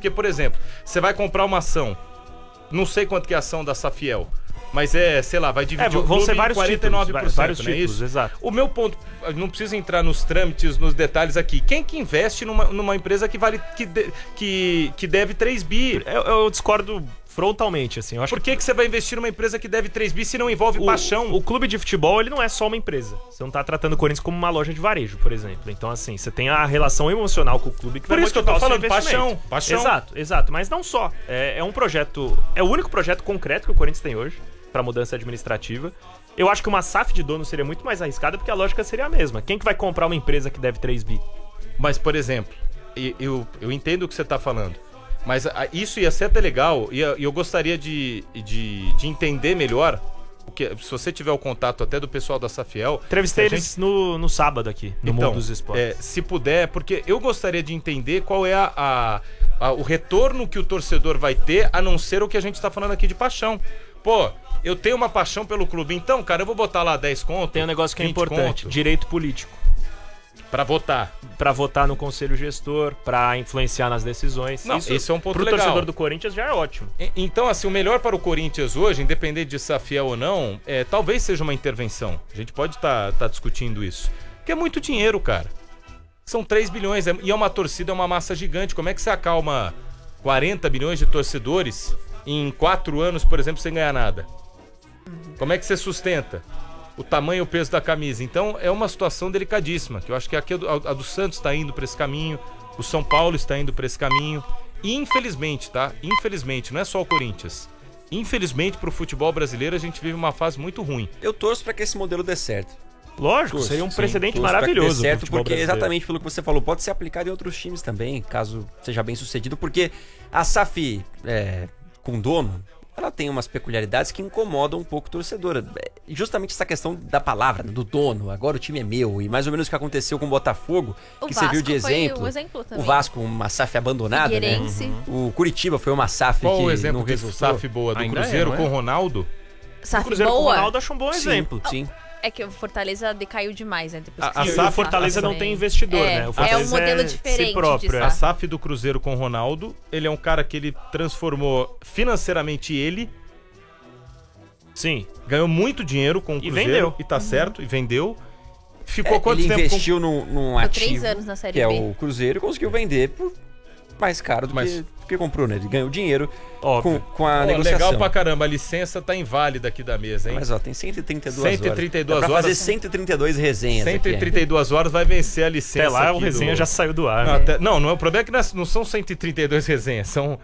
Porque, por exemplo, você vai comprar uma ação, não sei quanto que é a ação da Safiel, mas sei lá, vai dividir vão ser vários 49%, títulos, vários não é títulos, isso? exato. O meu ponto, não precisa entrar nos trâmites, nos detalhes aqui. Quem que investe numa empresa que deve 3 bi? Eu discordo frontalmente, assim. Eu acho Por que você vai investir numa empresa que deve 3 bi se não envolve paixão? O clube de futebol, ele não é só uma empresa. Você não tá tratando o Corinthians como uma loja de varejo, por exemplo. Então, assim, você tem a relação emocional com o clube que Por vai isso que eu tô motivar o seu falando, investimento. paixão. Exato. Mas não só. É um projeto... É o único projeto concreto que o Corinthians tem hoje pra mudança administrativa. Eu acho que uma SAF de dono seria muito mais arriscada porque a lógica seria a mesma. Quem que vai comprar uma empresa que deve 3 bi? Mas, por exemplo, eu entendo o que você tá falando. Mas isso ia ser até legal e eu gostaria de entender melhor, porque se você tiver o contato até do pessoal da Safiel... Entrevistei eles no sábado aqui, no Mundo dos Esportes. Se puder, porque eu gostaria de entender qual é o retorno que o torcedor vai ter, a não ser o que a gente tá falando aqui de paixão. Pô, eu tenho uma paixão pelo clube, então, cara, eu vou botar lá 10 conto. Tem um negócio que é importante, conto, direito político. Pra votar. Pra votar no conselho gestor, pra influenciar nas decisões. Não, esse é um ponto pro legal. Torcedor do Corinthians já é ótimo. Então, assim, o melhor para o Corinthians hoje, independente de Safiel ou não, talvez seja uma intervenção. A gente pode tá discutindo isso. Porque é muito dinheiro, cara. São 3 bilhões, e é uma torcida, é uma massa gigante. Como é que você acalma 40 bilhões de torcedores em 4 anos, por exemplo, sem ganhar nada? Como é que você sustenta o tamanho e o peso da camisa? Então é uma situação delicadíssima, que eu acho que aqui a do Santos está indo para esse caminho, o São Paulo está indo para esse caminho, e infelizmente, tá? Infelizmente, não é só o Corinthians. Infelizmente, pro futebol brasileiro, a gente vive uma fase muito ruim. Eu torço para que esse modelo dê certo. Lógico, seria um precedente maravilhoso. Dê certo, porque exatamente pelo que você falou, pode ser aplicado em outros times também, caso seja bem sucedido, porque a SAF com dono, ela tem umas peculiaridades que incomodam um pouco o torcedor. Justamente essa questão da palavra, do dono, agora o time é meu, e mais ou menos o que aconteceu com o Botafogo, que serviu de exemplo. Também. O Vasco, uma SAF abandonada, né? O Curitiba foi uma SAF Qual que o exemplo não de resultou. SAF boa? Do Cruzeiro com o Ronaldo? SAF O Cruzeiro boa? com o Ronaldo acho um bom exemplo. Sim. É que o Fortaleza decaiu demais, né? Depois que O Fortaleza não tem investidor, né? O Fortaleza um modelo diferente si próprio. de A SAF do Cruzeiro com o Ronaldo, ele é um cara que ele transformou financeiramente ele. Sim. Ganhou muito dinheiro com o Cruzeiro. Vendeu. E tá certo, e vendeu. Ficou quanto ele tempo? investiu num ativo, 3 anos na Série que é B. o Cruzeiro, e conseguiu vender por mais caro do que comprou, né? Ele ganhou dinheiro com a negociação. Legal pra caramba, a licença tá inválida aqui da mesa, hein? Mas ó, tem 132 132 horas. Dá pra horas. fazer 132 resenhas 132 horas vai vencer a licença. Até lá aqui o resenha já saiu do ar. Não, o problema é que não são 132 resenhas, são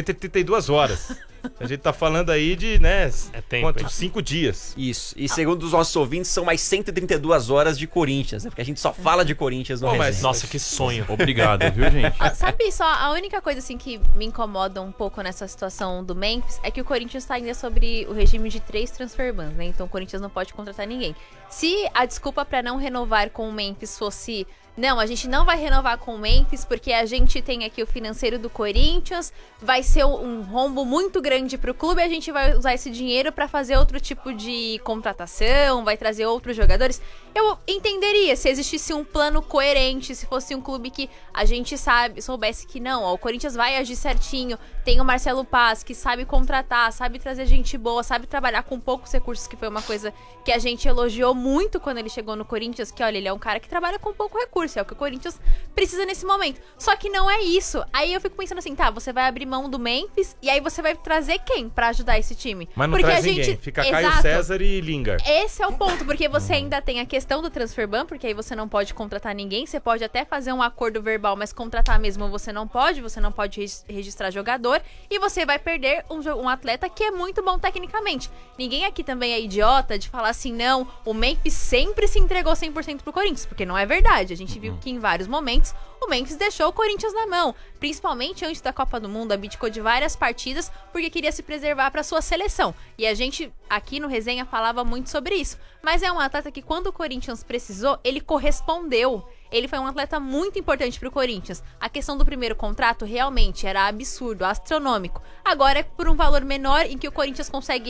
132 horas. A gente tá falando aí de, né, tempo, 5 dias. Isso. E segundo os nossos ouvintes, são mais 132 horas de Corinthians, né? Porque a gente só fala de Corinthians no resenha. Nossa, que sonho. Obrigado, viu, gente? Sabe só, a única coisa assim que me incomoda um pouco nessa situação do Memphis é que o Corinthians tá ainda sobre o regime de 3 transfer bans, né? Então o Corinthians não pode contratar ninguém. Se a desculpa pra não renovar com o Memphis fosse... Não, a gente não vai renovar com o Memphis porque a gente tem aqui o financeiro do Corinthians, vai ser um rombo muito grande pro clube e a gente vai usar esse dinheiro pra fazer outro tipo de contratação, vai trazer outros jogadores. Eu entenderia se existisse um plano coerente, se fosse um clube que a gente soubesse que não, ó, o Corinthians vai agir certinho, tem o Marcelo Paz que sabe contratar, sabe trazer gente boa, sabe trabalhar com poucos recursos, que foi uma coisa que a gente elogiou muito quando ele chegou no Corinthians, que olha, ele é um cara que trabalha com pouco recurso. É o que o Corinthians precisa nesse momento. Só que não é isso. Aí eu fico pensando assim, tá, você vai abrir mão do Memphis e aí você vai trazer quem pra ajudar esse time? Mas não porque traz a gente... ninguém. Fica Caio César e Lingard. Esse é o ponto, porque você ainda tem a questão do transfer ban, porque aí você não pode contratar ninguém. Você pode até fazer um acordo verbal, mas contratar mesmo você não pode registrar jogador e você vai perder um atleta que é muito bom tecnicamente. Ninguém aqui também é idiota de falar assim, não, o Memphis sempre se entregou 100% pro Corinthians, porque não é verdade. A gente viu que em vários momentos o Memphis deixou o Corinthians na mão, principalmente antes da Copa do Mundo, abdicou de várias partidas porque queria se preservar para sua seleção. E a gente aqui no Resenha falava muito sobre isso. Mas é um atleta que quando o Corinthians precisou, ele correspondeu. Ele foi um atleta muito importante pro Corinthians. A questão do primeiro contrato realmente era absurdo, astronômico. Agora é por um valor menor em que o Corinthians consegue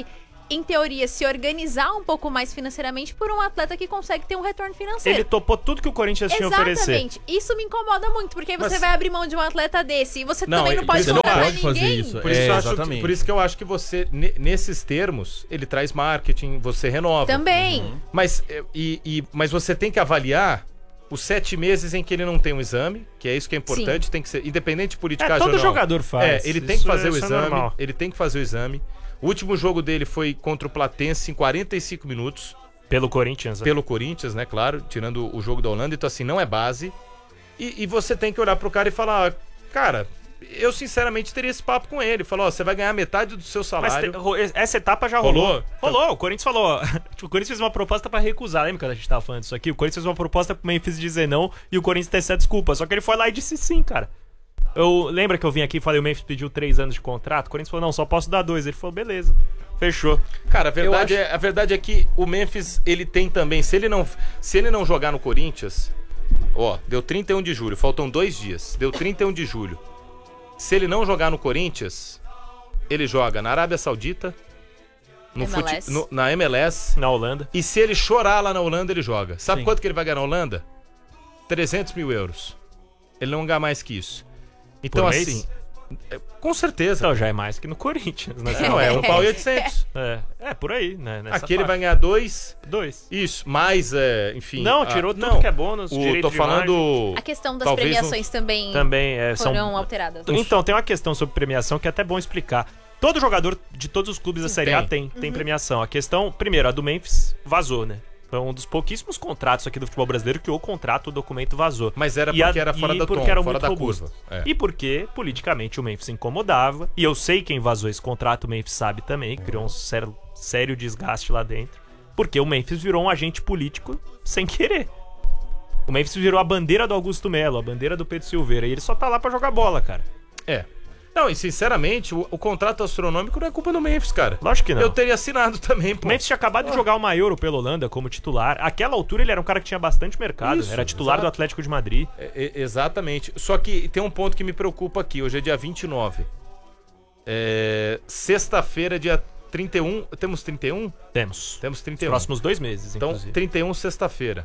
em teoria, se organizar um pouco mais financeiramente por um atleta que consegue ter um retorno financeiro. Ele topou tudo que o Corinthians tinha a oferecer. Exatamente. Isso me incomoda muito, porque aí você vai abrir mão de um atleta desse e você Não, também não pode você não contratar pode ninguém. fazer isso. Por isso, eu acho exatamente. por isso que eu acho que você, nesses termos, ele traz marketing, você renova. Também. Mas, mas você tem que avaliar os 7 meses em que ele não tem um exame, que é isso que é importante, tem que ser, independente de politicagem ou Todo não. jogador faz. Ele tem que fazer o isso é exame, normal. ele tem que fazer o exame. O último jogo dele foi contra o Platense em 45 minutos, Pelo Corinthians. pelo Corinthians, né, claro, tirando o jogo da Holanda, então assim, não é base. E você tem que olhar pro cara e falar, cara, eu sinceramente teria esse papo com ele. Falou, ó, você vai ganhar metade do seu Mas salário. essa etapa já rolou. Rolou? O Corinthians falou, ó, tipo, o Corinthians fez uma proposta pra recusar. Lembra quando a gente tava falando disso aqui? O Corinthians fez uma proposta pro Memphis dizer não e o Corinthians teve essa desculpa. Só que ele foi lá e disse sim, cara. Lembra que eu vim aqui e falei, o Memphis pediu 3 anos de contrato? O Corinthians falou, não, só posso dar 2. Ele falou, beleza, fechou. Cara, a verdade é que o Memphis, ele tem também, se ele não jogar no Corinthians, ó, deu 31 de julho, faltam 2 dias, deu 31 de julho. Se ele não jogar no Corinthians, ele joga na Arábia Saudita, na MLS, Na Holanda. e se ele chorar lá na Holanda, ele joga. Sabe Sim. quanto que ele vai ganhar na Holanda? 300 mil euros. Ele não ganha mais que isso. Então, Por mês? assim, com certeza. Então já é mais que no Corinthians, né? Não, é 1.800. Por aí, né? Nessa Aqui ele faixa. vai ganhar 2. 2. Isso, mas, enfim... Não, tirou tudo que é bônus, direito Tô de imagem. falando... A questão das talvez premiações também Também foram alteradas. Então, tem uma questão sobre premiação que é até bom explicar. Todo jogador de todos os clubes da Série A tem premiação. A questão, primeiro, a do Memphis vazou, né? Foi um dos pouquíssimos contratos aqui do futebol brasileiro que o contrato, o documento vazou. Mas era porque era fora da porque era fora muito da robusto. curva. É. E porque, politicamente, o Memphis incomodava. E eu sei quem vazou esse contrato, o Memphis sabe também. Criou um sério desgaste lá dentro. Porque o Memphis virou um agente político sem querer. O Memphis virou a bandeira do Augusto Melo, a bandeira do Pedro Silveira. E ele só tá lá pra jogar bola, cara. É. Não, e sinceramente, o contrato astronômico não é culpa do Memphis, cara. Lógico que não. Eu teria assinado também, O pô. Memphis tinha acabado de jogar uma Euro pela Holanda como titular. Àquela altura ele era um cara que tinha bastante mercado. Isso, Era titular exato. do Atlético de Madrid. Exatamente. Só que tem um ponto que me preocupa aqui. Hoje é dia 29. Sexta-feira, dia 31. Temos 31? Temos. Temos 31. Próximos 2 meses, Então, inclusive. 31, sexta-feira.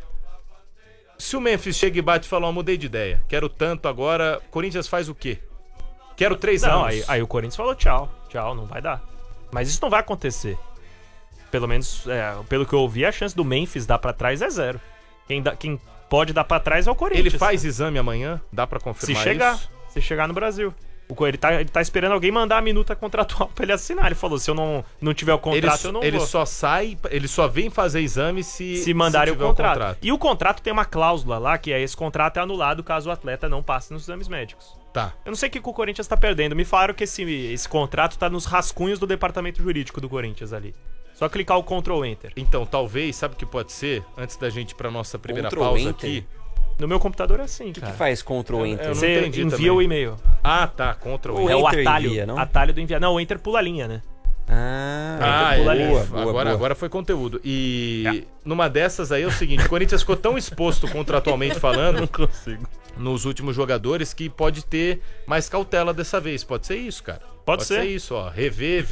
Se o Memphis chega e bate e fala, ó, mudei de ideia. Quero tanto agora. Corinthians faz o quê? Quero 3 Não, anos. aí o Corinthians falou tchau, não vai dar. Mas isso não vai acontecer. Pelo menos, pelo que eu ouvi, a chance do Memphis dar pra trás é 0. Quem pode dar pra trás é o Corinthians. Ele faz exame amanhã? Dá pra confirmar isso? Se chegar no Brasil. Ele tá esperando alguém mandar a minuta contratual pra ele assinar. Ele falou, se eu não tiver o contrato, eu não ele vou. Ele só vem fazer exame se mandarem tiver o contrato. E o contrato tem uma cláusula lá, que esse contrato é anulado caso o atleta não passe nos exames médicos. Tá. Eu não sei o que o Corinthians tá perdendo. Me falaram que esse contrato tá nos rascunhos do departamento jurídico do Corinthians ali. Só clicar o Ctrl Enter. Então, talvez, sabe o que pode ser? Antes da gente ir pra nossa primeira Ctrl pausa Enter? aqui. No meu computador é assim, O que cara. faz Ctrl Enter? eu não Você entendi envia também. o e-mail. Ah, tá. Ctrl O É o Enter atalho, envia, não? atalho do enviar. Não, o Enter pula a linha, né? Ah, pula ali. Agora foi conteúdo. E numa dessas aí é o seguinte, o Corinthians ficou tão exposto contratualmente falando, não consigo, nos últimos jogadores, que pode ter mais cautela dessa vez. Pode ser isso, cara. Pode ser. Isso, ó. Rever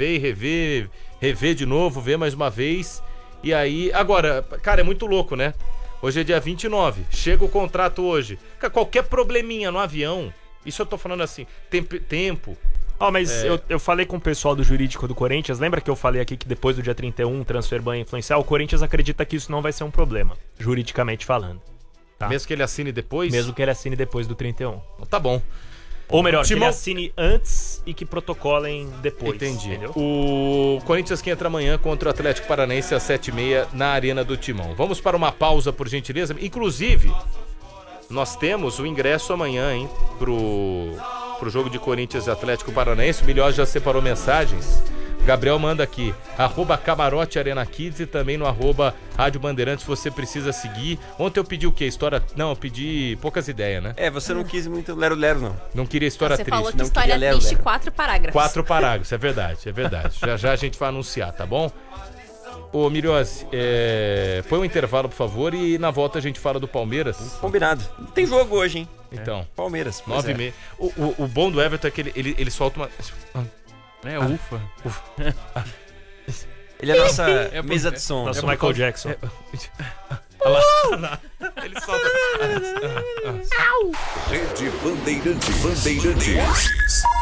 de novo, ver mais uma vez. E aí, agora, cara, é muito louco, né? Hoje é dia 29, chega o contrato hoje. Cara, qualquer probleminha no avião, isso eu tô falando assim, tempo. Mas eu falei com o pessoal do jurídico do Corinthians. Lembra que eu falei aqui que depois do dia 31 o transfer ban ia influenciar? O Corinthians acredita que isso não vai ser um problema, juridicamente falando. Tá. Mesmo que ele assine depois? Mesmo que ele assine depois do 31. Tá bom. Ou melhor, que ele Timão- assine antes e que protocolem depois. Entendi. Entendeu? O Corinthians que entra amanhã contra o Atlético Paranaense às 7h30 na Arena do Timão. Vamos para uma pausa, por gentileza. Inclusive, nós temos o ingresso amanhã, hein, pro jogo de Corinthians e Atlético Paranaense. O Milhós já separou mensagens. Gabriel manda aqui, @Camarote Arena Kids e também no Rádio Bandeirantes, você precisa seguir. Ontem eu pedi o quê? História... Não, eu pedi poucas ideias, né? você não quis muito lero-lero, não. Não queria história Você triste. falou que não história queria triste, lero. 4 parágrafos. 4 parágrafos, é verdade. Já a gente vai anunciar, tá bom? Ô, Miriose, põe um intervalo, por favor, e na volta a gente fala do Palmeiras. Combinado. Tem jogo hoje, hein? Então, Palmeiras. pois 9h30. O bom do Everton é que ele solta uma... ufa. Ele é a nossa mesa de som. Nosso Michael Jackson. Olha lá. Ele solta. Rede Bandeirantes.